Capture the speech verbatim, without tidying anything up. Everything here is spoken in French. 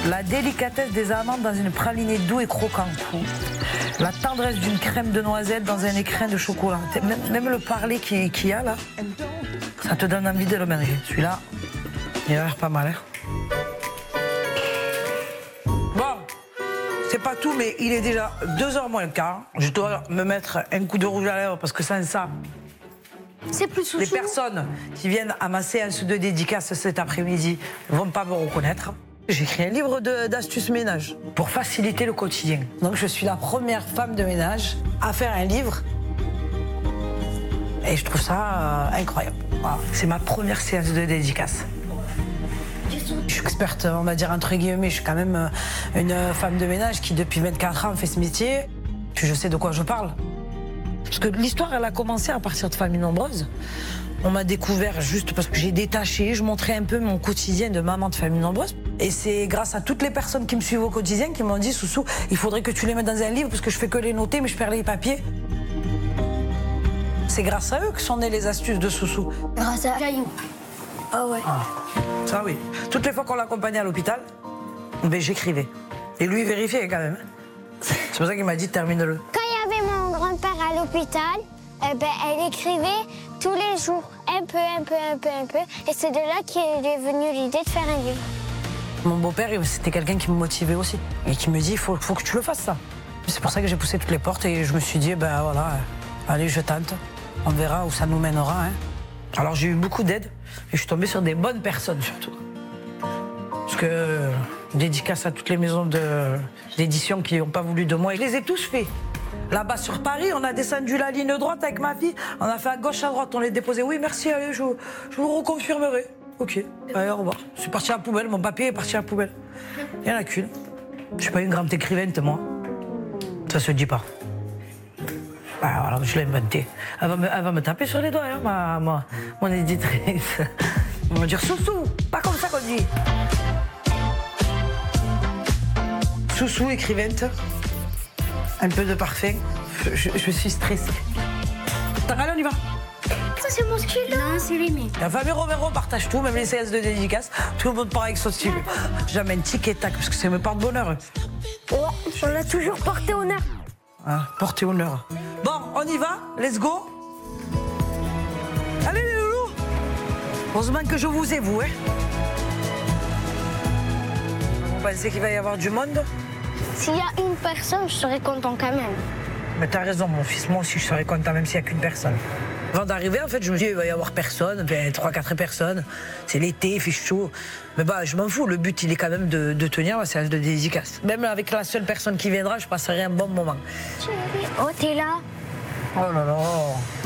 La délicatesse des amandes dans une pralinée doux et croquant. La tendresse d'une crème de noisette dans un écrin de chocolat. Même, même le parler qu'il qui y a là, ça te donne envie de le manger. Celui-là, il a l'air pas mal. Hein. Bon, c'est pas tout, mais il est déjà deux heures moins le quart. Je dois me mettre un coup de rouge à lèvres parce que sans ça, c'est plus Soussou. Les personnes qui viennent à ma séance de dédicace cet après-midi ne vont pas me reconnaître. J'ai écrit un livre d'astuces ménage pour faciliter le quotidien. Donc je suis la première femme de ménage à faire un livre. Et je trouve ça euh, incroyable. Voilà. C'est ma première séance de dédicace. Je suis experte, on va dire entre guillemets, je suis quand même une femme de ménage qui depuis vingt-quatre ans fait ce métier. Puis je sais de quoi je parle. Parce que l'histoire, elle a commencé à partir de familles nombreuses. On m'a découvert juste parce que j'ai détaché, je montrais un peu mon quotidien de maman de famille nombreuse. Et c'est grâce à toutes les personnes qui me suivent au quotidien qui m'ont dit « Soussou, il faudrait que tu les mettes dans un livre parce que je fais que les noter, mais je perds les papiers. » C'est grâce à eux que sont nées les astuces de Soussou. Grâce à Caillou. Ah ouais. Ah, ça oui. Toutes les fois qu'on l'accompagnait à l'hôpital, ben, j'écrivais. Et lui, il vérifiait quand même. C'est pour ça qu'il m'a dit « Termine-le ». Quand il y avait mon grand-père à l'hôpital, eh ben, elle écrivait tous les jours, un peu, un peu, un peu, un peu. Et c'est de là qu'est venue l'idée de faire un livre. Mon beau-père, c'était quelqu'un qui me motivait aussi. Et qui me dit, il faut, faut que tu le fasses, ça. C'est pour ça que j'ai poussé toutes les portes et je me suis dit, ben voilà, allez, je tente. On verra où ça nous mènera. Hein. Alors j'ai eu beaucoup d'aide et je suis tombée sur des bonnes personnes, surtout. Parce que, dédicace à toutes les maisons d'édition qui n'ont pas voulu de moi, je les ai tous faits. Là-bas sur Paris, on a descendu la ligne droite avec ma fille, on a fait à gauche, à droite, on les déposait. Oui, merci, allez, je, je vous reconfirmerai. Ok, allez, au revoir. Je suis partie à la poubelle, mon papier est parti à la poubelle. Il n'y en a qu'une. Je suis pas une grande écrivaine, moi. Ça se dit pas. Ah, voilà, je l'ai inventée. Elle va, me, elle va me taper sur les doigts, hein, ma, ma, mon éditrice. On va me dire Soussou, pas comme ça qu'on dit. Soussou, écrivaine. Un peu de parfum. Je, je suis stressée. Attends, allez, on y va. Ça, c'est mon stylo. Non, c'est les miens. La famille Romero partage tout, même les séances de dédicace. Tout le monde part avec son stylo. J'amène tic et tac, parce que c'est me porte-bonheur. Oh, on l'a toujours porté honneur. Ah, porté honneur. Bon, on y va. Let's go. Allez, les loulous. Heureusement que je vous ai, vous, hein. Vous pensez qu'il va y avoir du monde? S'il y a une personne, je serais content quand même. Mais t'as raison, mon fils. Moi aussi, je serais content, même s'il n'y a qu'une personne. Avant d'arriver, en fait, je me dis, il va y avoir personne, ben, trois, quatre personnes. C'est l'été, il fait chaud. Mais bah, je m'en fous. Le but, il est quand même de, de tenir la séance de dédicace. Même avec la seule personne qui viendra, je passerai un bon moment. Oh, t'es là? Oh là là.